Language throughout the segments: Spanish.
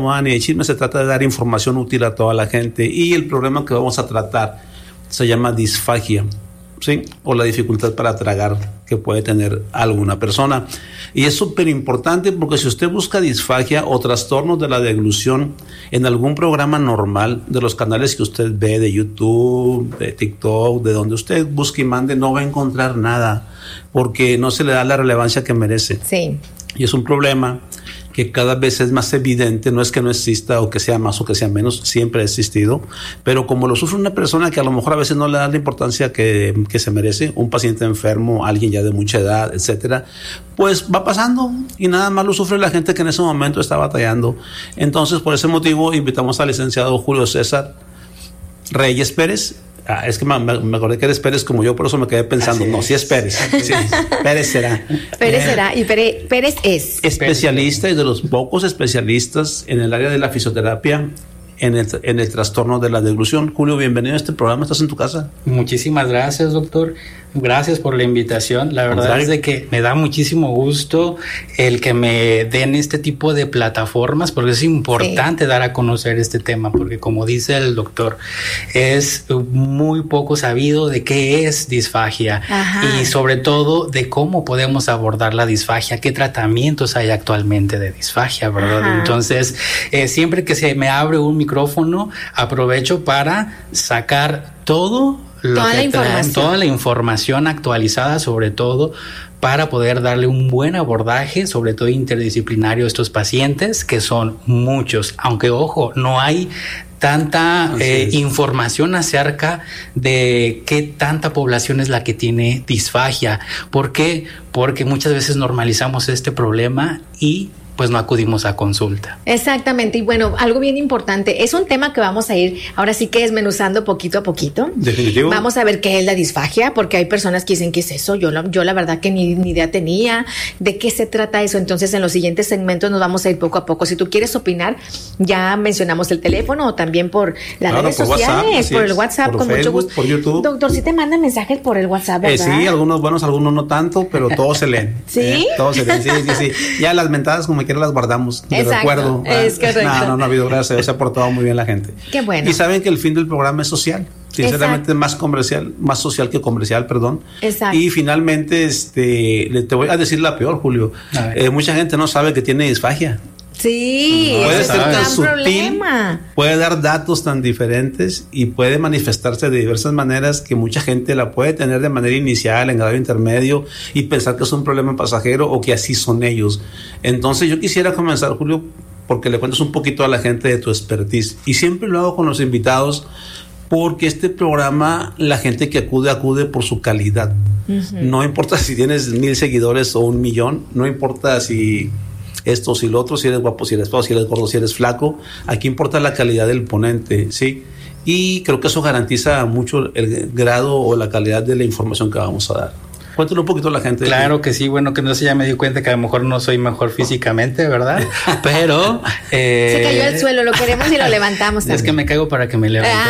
Ni de chisme, se trata de dar información útil a toda la gente. Y el problema que vamos a tratar se llama disfagia, ¿sí? O la dificultad para tragar que puede tener alguna persona. Y es súper importante porque si usted busca disfagia o trastornos de la deglución en algún programa normal de los canales que usted ve de YouTube, de TikTok, de donde usted busque y mande, no va a encontrar nada porque no se le da la relevancia que merece. Sí. Y es un problema que cada vez es más evidente, no es que no exista o que sea más o que sea menos, siempre ha existido, pero como lo sufre una persona que a lo mejor a veces no le da la importancia que se merece, un paciente enfermo, alguien ya de mucha edad, etcétera, pues va pasando y nada más lo sufre la gente que en ese momento está batallando. Entonces, por ese motivo, invitamos al licenciado Julio César Reyes Pérez. Es que me acordé que eres Pérez como yo, por eso me quedé pensando. No, sí es Pérez. Sí, Pérez será. Pérez será y Pérez es. Especialista y de los pocos especialistas en el área de la fisioterapia en el trastorno de la deglución. Julio, bienvenido a este programa. ¿Estás en tu casa? Muchísimas gracias, doctor. Gracias por la invitación. La verdad es de que me da muchísimo gusto el que me den este tipo de plataformas, porque es importante dar a conocer este tema, porque como dice el doctor, es muy poco sabido de qué es disfagia. Ajá. Y sobre todo de cómo podemos abordar la disfagia, qué tratamientos hay actualmente de disfagia, ¿verdad? Ajá. Entonces, siempre que se me abre un micrófono, aprovecho para sacar toda la información actualizada, sobre todo para poder darle un buen abordaje, sobre todo interdisciplinario, a estos pacientes, que son muchos, aunque ojo, no hay tanta información acerca de qué tanta población es la que tiene disfagia. ¿Por qué? Porque muchas veces normalizamos este problema y pues no acudimos a consulta. Exactamente, y bueno, algo bien importante, es un tema que vamos a ir ahora sí que desmenuzando poquito a poquito. Definitivo. Vamos a ver qué es la disfagia, porque hay personas que dicen, ¿qué es eso? Yo la verdad que ni idea tenía de qué se trata eso. Entonces en los siguientes segmentos nos vamos a ir poco a poco. Si tú quieres opinar, ya mencionamos el teléfono o también por las redes sociales, por el WhatsApp, por con Facebook, mucho gusto. por YouTube. Doctor, ¿sí te mandan mensajes por el WhatsApp, verdad? Sí, algunos buenos, algunos no tanto, pero todos se leen. ¿Sí? Todos se leen, sí. Ya las mentadas como quiera las guardamos de Exacto, recuerdo. Es correcto. No ha habido, gracias a Dios, se ha portado muy bien la gente. Qué bueno. Y saben que el fin del programa es social. Sinceramente, más social que comercial, perdón. Exacto. Y finalmente, te voy a decir la peor, Julio. Mucha gente no sabe que tiene disfagia. Sí, puede ser tan sutil, problema. Puede dar datos tan diferentes y puede manifestarse de diversas maneras que mucha gente la puede tener de manera inicial, en grado intermedio, y pensar que es un problema pasajero o que así son ellos. Entonces yo quisiera comenzar, Julio, porque le cuentes un poquito a la gente de tu expertise, y siempre lo hago con los invitados, porque este programa, la gente que acude por su calidad. Uh-huh. No importa si tienes 1,000 seguidores o 1,000,000, no importa si esto, si lo otro, si eres guapo, si eres feo, si eres gordo, si eres flaco. Aquí importa la calidad del ponente, ¿sí? Y creo que eso garantiza mucho el grado o la calidad de la información que vamos a dar. Cuéntale un poquito a la gente. Claro que sí, bueno, que no sé, ya me di cuenta que a lo mejor no soy mejor físicamente, ¿verdad? Pero se cayó al suelo, lo queremos y lo levantamos también. Es que me caigo para que me levanten.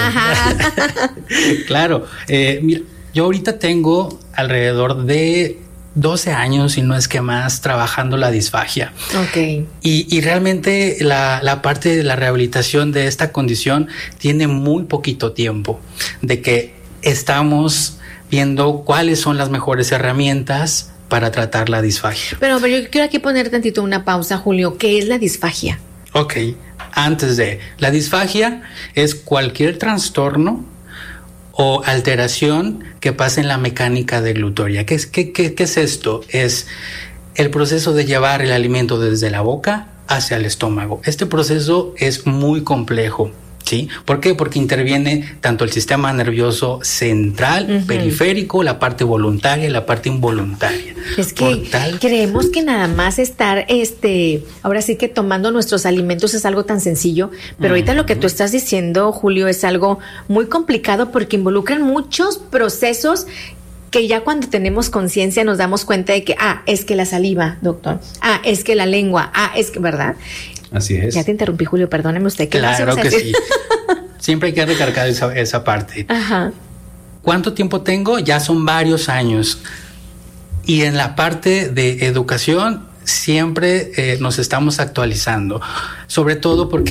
Ajá. Claro, mira, yo ahorita tengo alrededor de 12 años, y no es que más, trabajando la disfagia. Ok. Y realmente la parte de la rehabilitación de esta condición tiene muy poquito tiempo, de que estamos viendo cuáles son las mejores herramientas para tratar la disfagia. Pero yo quiero aquí poner tantito una pausa, Julio. ¿Qué es la disfagia? Ok, la disfagia es cualquier trastorno o alteración que pasa en la mecánica deglutoria. ¿Qué es esto? Es el proceso de llevar el alimento desde la boca hacia el estómago. Este proceso es muy complejo, ¿sí? ¿Por qué? Porque interviene tanto el sistema nervioso central, periférico, la parte voluntaria y la parte involuntaria. Es que creemos que nada más estar, ahora sí que tomando nuestros alimentos es algo tan sencillo, pero ahorita lo que tú estás diciendo, Julio, es algo muy complicado porque involucran muchos procesos que ya cuando tenemos conciencia nos damos cuenta de que, es que la saliva, doctor, es que la lengua, es que, ¿verdad? Así es. Ya te interrumpí, Julio, perdóneme usted. Claro que sí. Siempre hay que recargar esa parte. Ajá. ¿Cuánto tiempo tengo? Ya son varios años. Y en la parte de educación, siempre nos estamos actualizando, sobre todo porque